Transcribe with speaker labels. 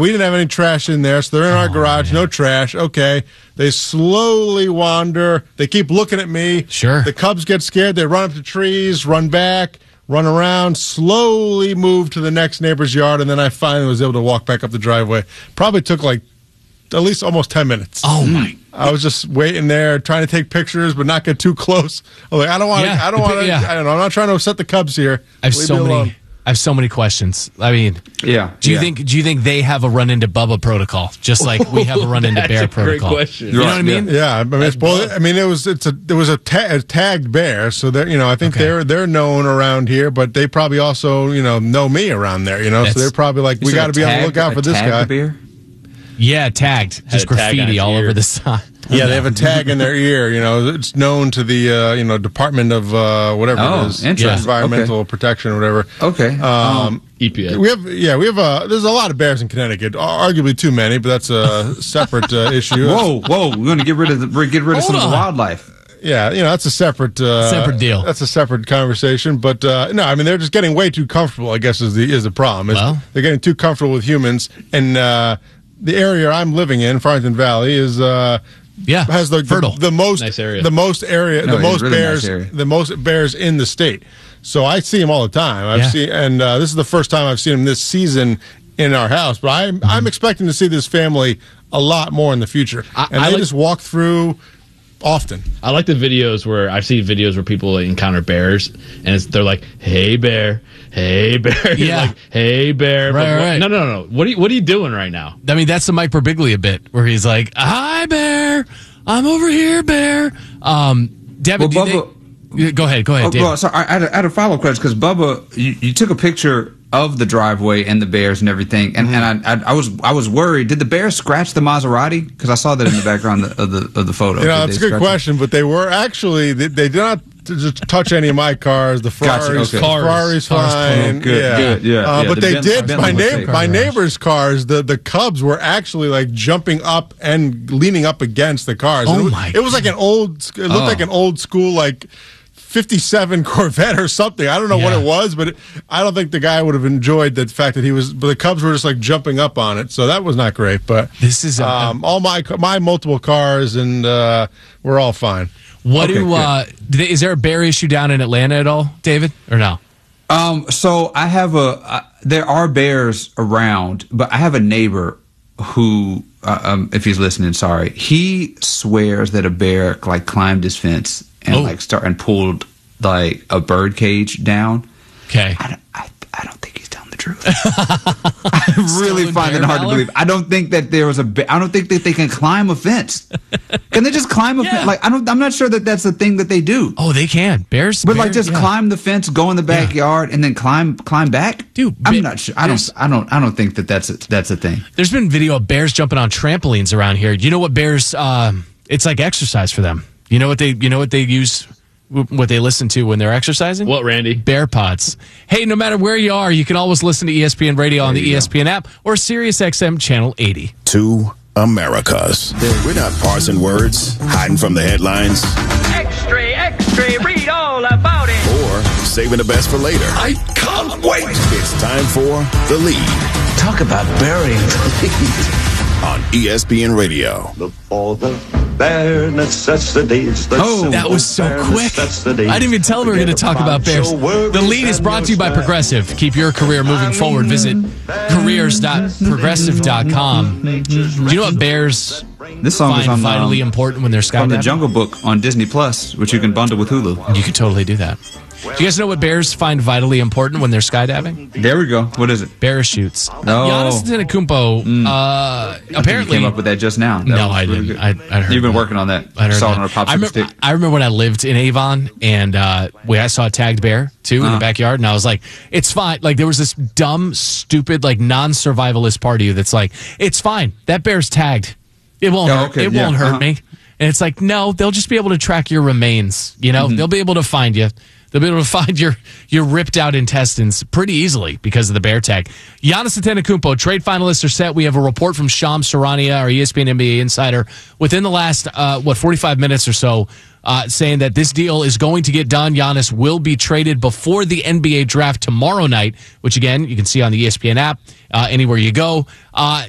Speaker 1: we didn't have any trash in there, so they're in our garage, no trash. Okay. They slowly wander. They keep looking at me.
Speaker 2: Sure.
Speaker 1: The cubs get scared. They run up to trees, run back, run around, slowly move to the next neighbor's yard, and then I finally was able to walk back up the driveway. Probably took like at least almost 10 minutes.
Speaker 2: Oh, my.
Speaker 1: I was just waiting there, trying to take pictures, but not get too close. I was like, I don't want to, I don't know, I'm not trying to upset the Cubs here.
Speaker 2: I have so many questions. I mean, do you think they have a run into Bubba protocol, just like we have a run into Bear protocol?
Speaker 3: Great question.
Speaker 2: You know what I mean?
Speaker 1: Yeah, I mean, it was a tagged bear, so that I think they're known around here, but they probably also know me around there. So they're probably like, we got to be on the lookout for this guy.
Speaker 4: Bear?
Speaker 2: Yeah, tagged, just graffiti all over the side.
Speaker 1: Yeah, they have a tag in their ear. It's known to the Department of whatever it is, Environmental Protection or whatever.
Speaker 4: Okay.
Speaker 3: EPA.
Speaker 1: We have there's a lot of bears in Connecticut. Arguably too many, but that's a separate issue.
Speaker 4: Whoa! We're going to get rid of some of the wildlife.
Speaker 1: Yeah, that's a separate
Speaker 2: deal.
Speaker 1: That's a separate conversation. But no, I mean they're just getting way too comfortable. I guess is the problem. They're getting too comfortable with humans, and the area I'm living in, Farmington Valley, is has
Speaker 2: fertile,
Speaker 1: the most
Speaker 3: nice area.
Speaker 1: the most area,
Speaker 4: no,
Speaker 1: the most
Speaker 4: really
Speaker 1: bears,
Speaker 4: nice area.
Speaker 1: the most bears in the state. So I see them all the time. I've seen, and this is the first time I've seen them this season in our house. But I'm expecting to see this family a lot more in the future, and they just walk through often.
Speaker 3: I like the videos where I've seen videos where people encounter bears, and they're like, "Hey bear, hey bear,"
Speaker 2: yeah,
Speaker 3: like, "Hey bear."
Speaker 2: Right.
Speaker 3: No. What are you doing right now?
Speaker 2: I mean, that's the Mike Birbiglia bit where he's like, "Hi bear, I'm over here, bear." Devin, go ahead, David.
Speaker 4: Well, sorry, I had a follow-up question because Bubba, you took a picture of the driveway and the bears and everything, and I was worried. Did the bears scratch the Maserati? Because I saw that in the background of the photo.
Speaker 1: That's a good question, but they were actually they did not touch any of my cars. The Ferraris, Ferrari's fine.
Speaker 4: Good.
Speaker 1: But they did. My neighbor's cars. The Cubs were actually like jumping up and leaning up against the cars. It was like an old. It looked like an old school like 57 Corvette or something. I don't know what it was, but I don't think the guy would have enjoyed the fact that but the Cubs were just like jumping up on it. So that was not great. But this is all my multiple cars, and we're all fine.
Speaker 2: Is there a bear issue down in Atlanta at all, David, or no?
Speaker 4: So I have there are bears around, but I have a neighbor who, if he's listening, sorry, he swears that a bear like climbed his fence and pulled like a bird cage down.
Speaker 2: Okay.
Speaker 4: I don't think he's telling the truth. I really find it hard to believe. I don't think that I don't think that they can climb a fence. Can they just climb a fence? Like I'm not sure that that's the thing that they do.
Speaker 2: Oh, they can. Bears.
Speaker 4: But climb the fence, go in the backyard, and then climb back.
Speaker 2: Dude,
Speaker 4: I'm not sure. I don't think that that's a thing.
Speaker 2: There's been video of bears jumping on trampolines around here. You know what bears? It's like exercise for them. You know what they use. What they listen to when they're exercising?
Speaker 3: What, Randy?
Speaker 2: Bear Pods. Hey, no matter where you are, you can always listen to ESPN Radio on the ESPN app or SiriusXM Channel 80.
Speaker 5: Two Americas. We're not parsing words, hiding from the headlines.
Speaker 6: Extra, read all about it.
Speaker 5: Or saving the best for later.
Speaker 6: I can't wait.
Speaker 5: It's time for The Lead.
Speaker 6: Talk about burying the lead.
Speaker 5: On ESPN Radio.
Speaker 7: Before the bare necessities.
Speaker 2: That was so quick. I didn't even tell him we were going to talk about bears. The Lead is brought to you by Progressive. Keep your career moving forward. Visit careers.progressive.com. Do you know what bears
Speaker 4: This song is on
Speaker 2: vitally important when they're skydiving?
Speaker 4: From the Jungle Book on Disney Plus, which you can bundle with Hulu.
Speaker 2: You can totally do that. Do you guys know what bears find vitally important when they're skydiving?
Speaker 4: There we go. What is it?
Speaker 2: Parachutes.
Speaker 4: No.
Speaker 2: Giannis Antetokounmpo
Speaker 4: apparently came up with that just now.
Speaker 2: No, I didn't. I heard
Speaker 4: You've been working on that.
Speaker 2: I
Speaker 4: saw it on a popsicle stick.
Speaker 2: I remember when I lived in Avon, and I saw a tagged bear too in the backyard, and I was like, "It's fine." Like there was this dumb, stupid, like non-survivalist party that's like, "It's fine. That bear's tagged. It won't hurt. It won't hurt me." And it's like, no, they'll just be able to track your remains. They'll be able to find you. They'll be able to find your ripped out intestines pretty easily because of the bear tag. Giannis Antetokounmpo, trade finalists are set. We have a report from Shams Charania, our ESPN NBA insider, within the last 45 minutes or so, saying that this deal is going to get done. Giannis will be traded before the NBA draft tomorrow night, which again you can see on the ESPN app anywhere you go.